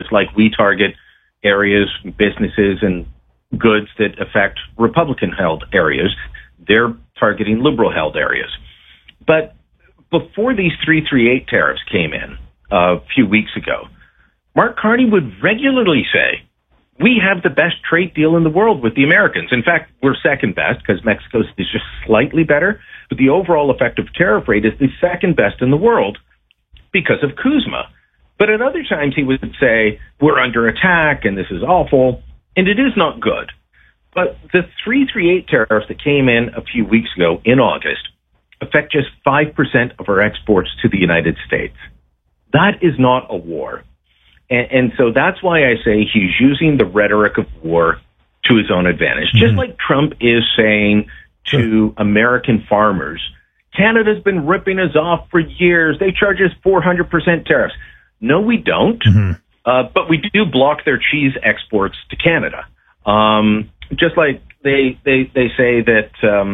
just like we target areas, businesses, and goods that affect Republican-held areas. They're targeting liberal-held areas. But before these 338 tariffs came in a few weeks ago, Mark Carney would regularly say, we have the best trade deal in the world with the Americans. In fact, we're second best because Mexico's is just slightly better, but the overall effective tariff rate is the second best in the world because of CUSMA. But at other times he would say, we're under attack and this is awful, and it is not good. But the 338 tariffs that came in a few weeks ago in August affect just 5% of our exports to the United States. That is not a war. And so that's why I say he's using the rhetoric of war to his own advantage. Just like Trump is saying to American farmers, Canada's been ripping us off for years. They charge us 400% tariffs. No, we don't. But we do block their cheese exports to Canada. Just like they say that,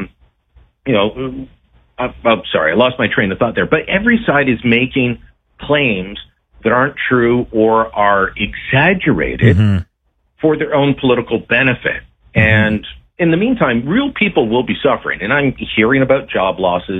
I'm sorry, I lost my train of thought there. But every side is making claims that aren't true or are exaggerated for their own political benefit. And in the meantime, real people will be suffering. And I'm hearing about job losses,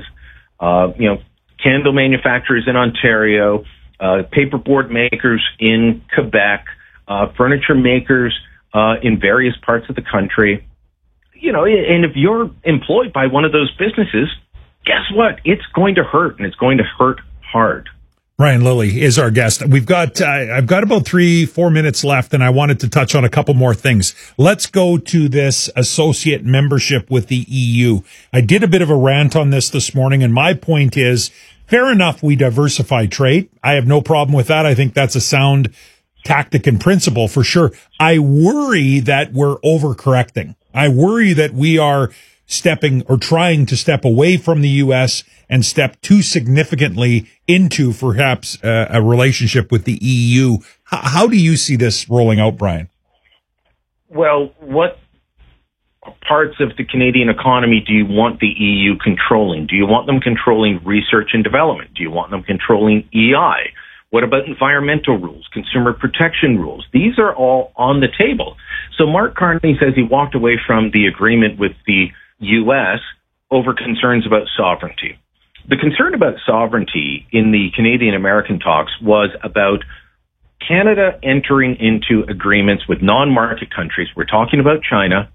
candle manufacturers in Ontario, paperboard makers in Quebec, furniture makers in various parts of the country. And if you're employed by one of those businesses, guess what? It's going to hurt, and it's going to hurt hard. Ryan Lilly is our guest. I've got about 3-4 minutes left, and I wanted to touch on a couple more things. Let's go to this associate membership with the EU. I did a bit of a rant on this morning, and my point is, fair enough, we diversify trade. I have no problem with that. I think that's a sound tactic and principle for sure. I worry that we're overcorrecting. I worry that we are stepping or trying to step away from the U.S. and step too significantly into perhaps a relationship with the EU. How do you see this rolling out, Brian? Well, what parts of the Canadian economy do you want the EU controlling? Do you want them controlling research and development? Do you want them controlling EI? What about environmental rules, consumer protection rules? These are all on the table. So Mark Carney says he walked away from the agreement with the U.S. over concerns about sovereignty. The concern about sovereignty in the Canadian-American talks was about Canada entering into agreements with non-market countries. We're talking about China,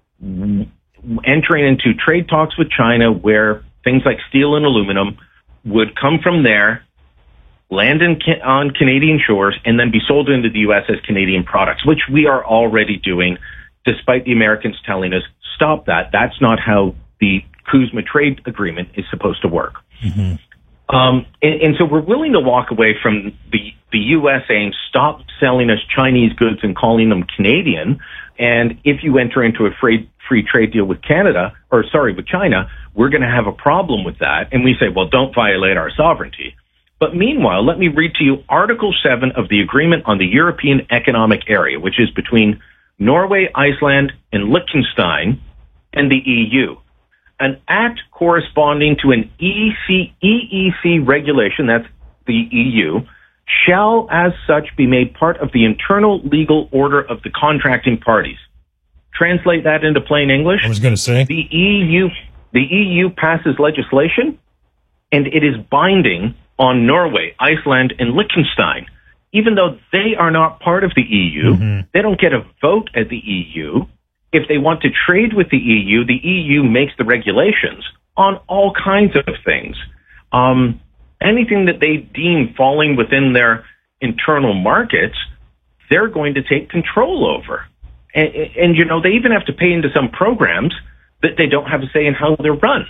entering into trade talks with China where things like steel and aluminum would come from there, land on Canadian shores, and then be sold into the U.S. as Canadian products, which we are already doing, despite the Americans telling us, stop that. That's not how the CUSMA trade agreement is supposed to work. And so we're willing to walk away from the U.S. saying, stop selling us Chinese goods and calling them Canadian. And if you enter into a free trade deal with China, we're going to have a problem with that. And we say, well, don't violate our sovereignty. But meanwhile, let me read to you Article 7 of the Agreement on the European Economic Area, which is between Norway, Iceland, and Liechtenstein and the EU. An act corresponding to an EEC regulation, that's the EU, shall as such be made part of the internal legal order of the contracting parties. Translate that into plain English. I was going to say. The EU passes legislation, and it is binding on Norway, Iceland, and Liechtenstein. Even though they are not part of the EU, they don't get a vote at the EU. If they want to trade with the EU makes the regulations on all kinds of things. Anything that they deem falling within their internal markets, they're going to take control over. And they even have to pay into some programs that they don't have a say in how they're run.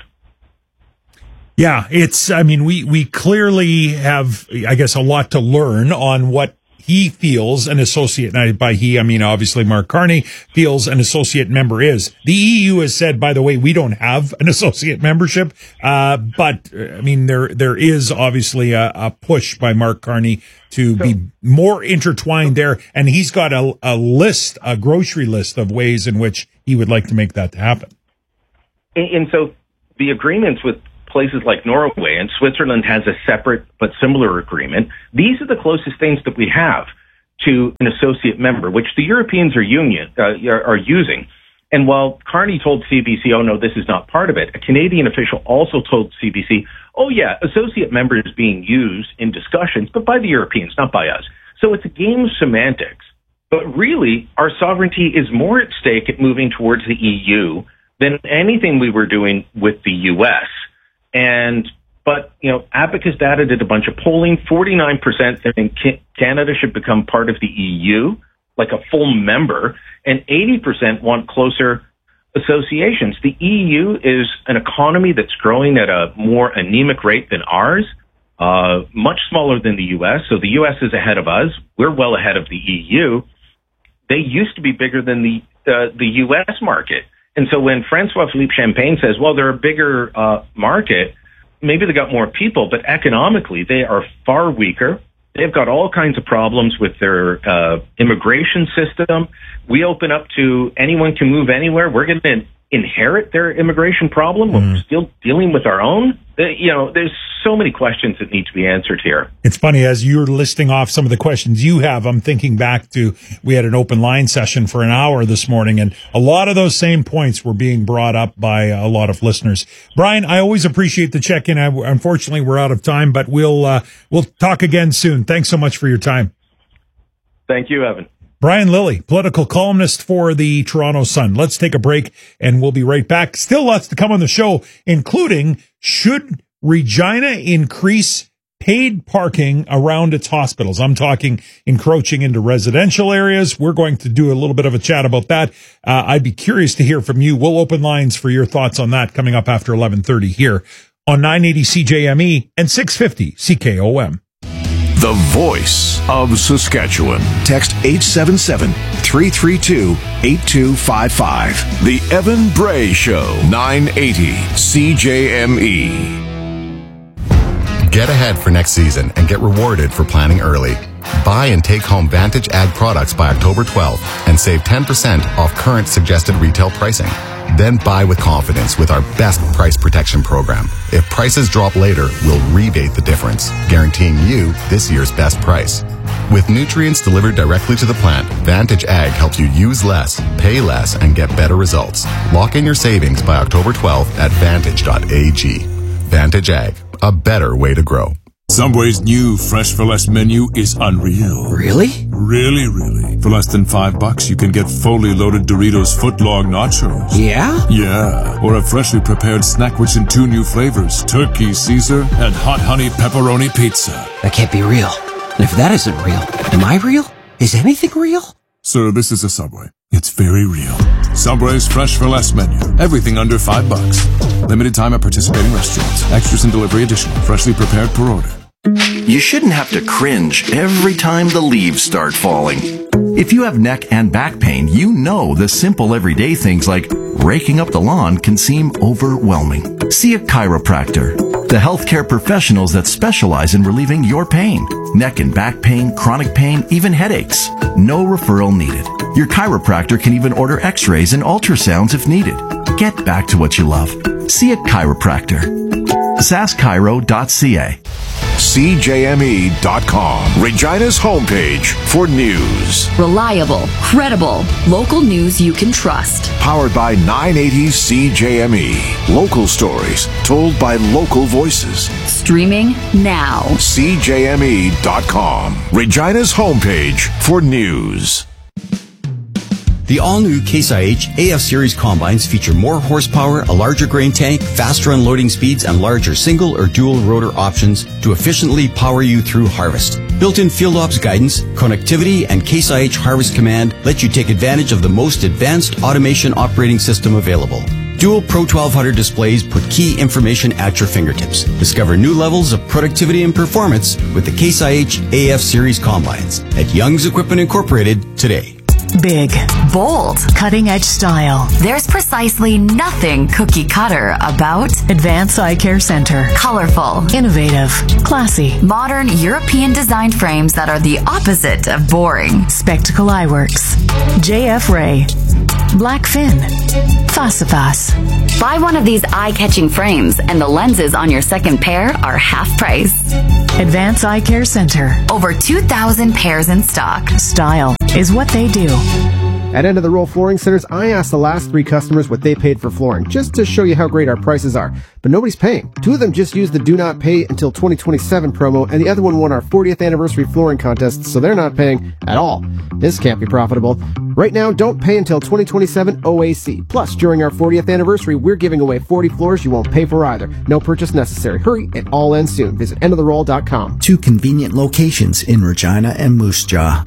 Yeah, we clearly have, I guess, a lot to learn on what he feels an associate, and by he, I mean, obviously Mark Carney feels an associate member is. The EU has said, by the way, we don't have an associate membership, but I mean, there is obviously a push by Mark Carney to be more intertwined there, and he's got a grocery list of ways in which he would like to make that happen. And so the agreements with places like Norway, and Switzerland has a separate but similar agreement. These are the closest things that we have. to an associate member, which the Europeans are using. And while Carney told CBC, oh, no, this is not part of it, a Canadian official also told CBC, oh, yeah, associate member is being used in discussions, but by the Europeans, not by us. So it's a game of semantics. But really, our sovereignty is more at stake at moving towards the EU than anything we were doing with the U.S. But Abacus Data did a bunch of polling. 49% think Canada should become part of the EU, like a full member, and 80% want closer associations. The EU is an economy that's growing at a more anemic rate than ours, much smaller than the U.S. So the U.S. is ahead of us. We're well ahead of the EU. They used to be bigger than the U.S. market. And so when Francois-Philippe Champagne says, well, they're a bigger market, maybe they got more people, but economically they are far weaker. They've got all kinds of problems with their immigration system. We open up to anyone can move anywhere. We're going to inherit their immigration problem. We're still dealing with our own. There's so many questions that need to be answered here. It's funny, as you're listing off some of the questions you have, I'm thinking back to, we had an open line session for an hour this morning, and a lot of those same points were being brought up by a lot of listeners. Brian, I always appreciate the check-in. Unfortunately, we're out of time, but we'll talk again soon. Thanks so much for your time. Thank you, Evan. Brian Lilley, political columnist for the Toronto Sun. Let's take a break and we'll be right back. Still lots to come on the show, including, should Regina increase paid parking around its hospitals? I'm talking encroaching into residential areas. We're going to do a little bit of a chat about that. I'd be curious to hear from you. We'll open lines for your thoughts on that coming up after 11:30 here on 980 CJME and 650 CKOM. The voice of Saskatchewan. Text 877-332-8255. The Evan Bray Show, 980 CJME. Get ahead for next season and get rewarded for planning early. Buy and take home Vantage Ag products by October 12th and save 10% off current suggested retail pricing. Then buy with confidence with our best price protection program. If prices drop later, we'll rebate the difference, guaranteeing you this year's best price. With nutrients delivered directly to the plant, Vantage Ag helps you use less, pay less, and get better results. Lock in your savings by October 12th at vantage.ag. Vantage Ag, a better way to grow. Subway's new Fresh for Less menu is unreal. Really? Really. For less than $5, you can get fully loaded Doritos footlong nachos. Yeah? Yeah. Or a freshly prepared snack rich in 2 new flavors, Turkey Caesar and Hot Honey Pepperoni Pizza. That can't be real. And if that isn't real, am I real? Is anything real? Sir, this is a Subway. It's very real. Subway's Fresh for Less menu. Everything under $5. Limited time at participating restaurants. Extras and delivery additional. Freshly prepared per order. You shouldn't have to cringe every time the leaves start falling. If you have neck and back pain, you know the simple everyday things like raking up the lawn can seem overwhelming. See a chiropractor, the healthcare professionals that specialize in relieving your pain. Neck and back pain, chronic pain, even headaches. No referral needed. Your chiropractor can even order x-rays and ultrasounds if needed. Get back to what you love. See a chiropractor. saschiro.ca. CJME.com, Regina's homepage for news. Reliable, credible, local news you can trust. Powered by 980 CJME. Local stories told by local voices. Streaming now. CJME.com, Regina's homepage for news. The all-new Case IH AF Series combines feature more horsepower, a larger grain tank, faster unloading speeds, and larger single or dual rotor options to efficiently power you through harvest. Built-in field ops guidance, connectivity, and Case IH Harvest Command let you take advantage of the most advanced automation operating system available. Dual Pro 1200 displays put key information at your fingertips. Discover new levels of productivity and performance with the Case IH AF Series combines at Young's Equipment Incorporated today. Big. Bold. Cutting-edge style. There's precisely nothing cookie cutter about Advance Eye Care Center. colorful, Innovative. Classy. modern European designed frames that are the opposite of boring. Spectacle Eyeworks. JF Ray. Blackfin. Fasifas. Buy one of these eye-catching frames and the lenses on your second pair are half price. Advance Eye Care Center. Over 2,000 pairs in stock. Style is what they do. At End of the Roll Flooring Centers, I asked the last 3 customers what they paid for flooring, just to show you how great our prices are. But nobody's paying. 2 of them just used the Do Not Pay Until 2027 promo, and the other one won our 40th anniversary flooring contest, so they're not paying at all. This can't be profitable. Right now, don't pay until 2027 OAC. Plus, during our 40th anniversary, we're giving away 40 floors you won't pay for either. No purchase necessary. Hurry, it all ends soon. Visit endoftheroll.com. 2 convenient locations in Regina and Moose Jaw.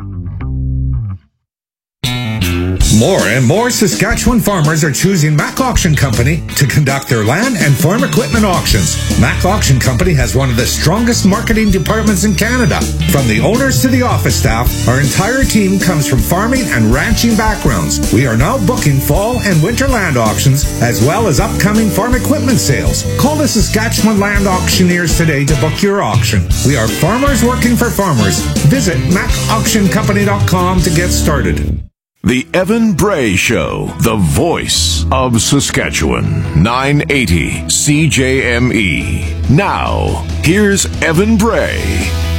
More and more Saskatchewan farmers are choosing Mac Auction Company to conduct their land and farm equipment auctions. Mac Auction Company has one of the strongest marketing departments in Canada. From the owners to the office staff, our entire team comes from farming and ranching backgrounds. We are now booking fall and winter land auctions as well as upcoming farm equipment sales. Call the Saskatchewan Land Auctioneers today to book your auction. We are farmers working for farmers. Visit macauctioncompany.com to get started. The Evan Bray Show, the voice of Saskatchewan, 980 CJME. Now, here's Evan Bray.